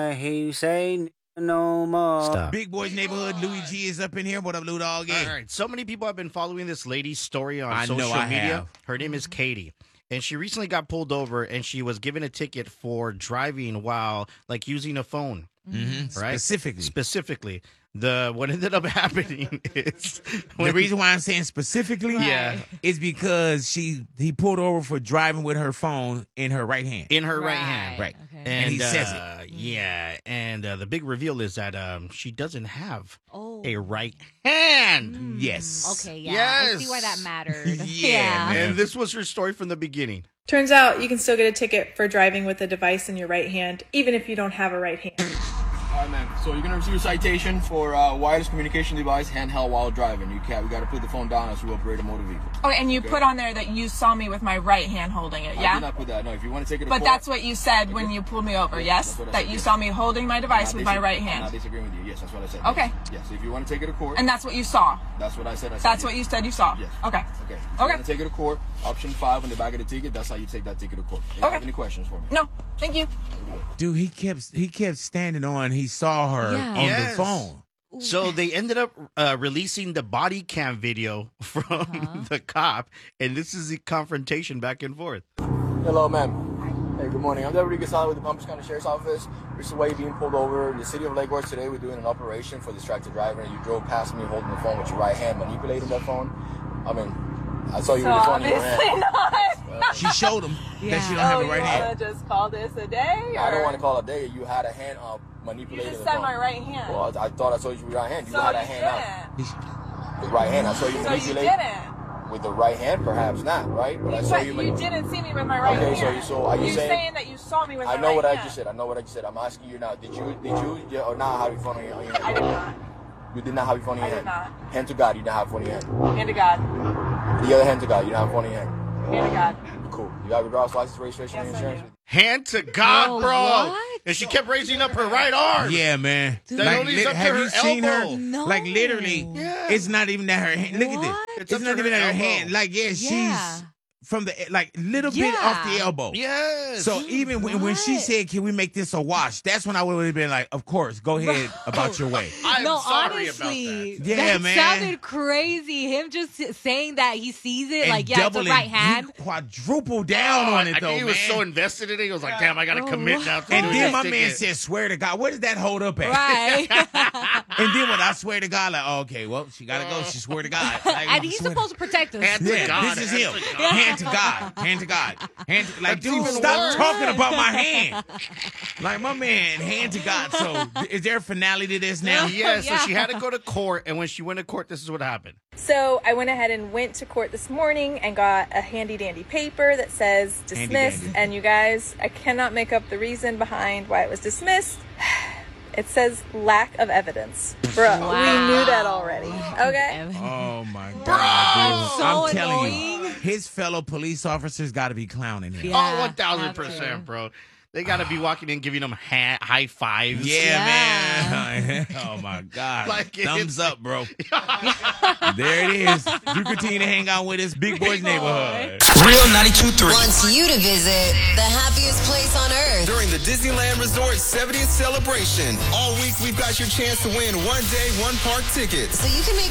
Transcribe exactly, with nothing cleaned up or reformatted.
He say no more. Stop. Big Boys Neighborhood, Louis G is up in here. What up, Lou Dog? All right. So many people have been following this lady's story on I know social I media. have. Her name is Katie. And she recently got pulled over and she was given a ticket for driving while like using a phone. Mm-hmm. Right? Specifically. Specifically. The what ended up happening is The reason why I'm saying specifically Yeah. is because she he pulled over for driving with her phone in her right hand. in her right, hand. Right. Okay. And, he says it. uh, Yeah. And uh, the big reveal is that um, she doesn't have Oh. a right hand. Mm, Yes. Okay, yeah. I Yes. see why that mattered. Yeah, man. And this was her story from the beginning. Turns out you can still get a ticket for driving with a device in your right hand, even if you don't have a right hand. All right, man. So you're gonna receive a citation for uh, wireless communication device handheld while driving. You can't. We gotta put the phone down as we operate a motor vehicle. Okay, and you Okay. put on there that you saw me with my right hand holding it, I yeah? did not put that. No. If you want to take it to But court, that's what you said when you pulled me over, yes? That's what I That said, you yes. saw me holding my I'm device not with my disag- right I'm not hand. disagreeing with you. Yes, that's what I said. Okay. Yes. Yes. If you want to take it to court, And that's what you saw. that's what I said. I said That's yes. what you said you saw. Yes. Okay. Okay. If you Okay. want to take it to court, option five on the back of the ticket. That's how you take that ticket to court. Do you Okay. have any questions for me? No, thank you. Dude, he kept he kept standing on. He saw her Yeah. on Yes. the phone. So they ended up uh, releasing the body cam video from Uh-huh. the cop, and this is the confrontation back and forth. Hello, ma'am. Hey, good morning. I'm Deputy Gasala with the Palm Beach County Sheriff's Office. This is why you're being pulled over. The city of Lake Worth today, we're doing an operation for distracted driver, and you drove past me holding the phone with your right hand, manipulating that phone. I mean, I saw you So with the phone in your obviously hand. not. She showed him Yeah. that she don't have Oh, a you right hand. want to just call this a day? I don't or- want to call it a day. You had a hand up You manipulating just the said phone. my right hand. Well, I, I thought I saw you with your right hand. You so had a you hand out. didn't. With right hand. I saw you So you manipulate. didn't. With the right hand, perhaps not, right? But I You, saw said you. you mani- didn't see me with my right Okay, hand. so you- so are you You're saying- saying that you saw me with my I right know what I hand. just said. I know what I just said. I'm asking you now. Did you, did you, yeah, or not have your phone on your, on your hand? I did not. You did not have your phone in your I hand. did not. Hand to God, you didn't have your phone in your hand. Hand to God. The other hand to God, you didn't have your phone in your hand. Hand to God. Cool. You have your driver's license, registration, Yes, and I insurance. do. Hand to God, Oh, bro. what? And she kept raising up her right arm. Yeah, man. That only is up to have her you seen elbow. her? No. Like literally, Yeah. it's not even that her hand. Look at What? this. It's It's, up to not even her at her elbow. hand. Like yeah, she's Yeah. from the like little bit off the Yeah. elbow. Yes. So even when, when she What? said, "Can we make this a wash?" That's when I would have been like, "Of course, go ahead about your way." I'm no, sorry honestly, about that. Yeah, that man. sounded crazy. Him just saying that he sees it, And like yeah, it's a doubling, right hand. he quadruple down Oh, on it I though, think he was man. so invested in it. He was like, "Damn, I gotta Oh, commit now." To and doing then this my man ticket. said, "Swear to God, where does that hold up at?" Right. And then when I swear to God, like, oh, okay, well, she gotta go. She swear to God, Like, and he's swear to- supposed to protect us. Hand to Yeah, God, this is hand him. to God. Hand to God. Hand to God. Hand to, like, That's dude, even stop worse. talking about my hand. Like, my man, hand to God. So, is there a finale to this now? Yeah, so Yeah. she had to go to court, and when she went to court, this is what happened. So I went ahead and went to court this morning and got a handy dandy paper that says dismissed. Handy-dandy. And you guys, I cannot make up the reason behind why it was dismissed. It says lack of evidence. Bro, we knew that already. Okay? Oh, my God, dude. so I'm telling annoying. you, his fellow police officers got to be clowning him. Yeah, Oh, one thousand have to. percent, bro. They got to be walking in, giving them ha- high fives. Yeah, Yeah. man. Oh, my God. Like it- Thumbs up, bro. There it is. You continue to hang out with us, Big Boys Neighborhood. Real ninety-two point three. Wants you to visit the happiest place on earth. During the Disneyland Resort seventieth celebration. All week we've got your chance to win one day, one park tickets. So you can make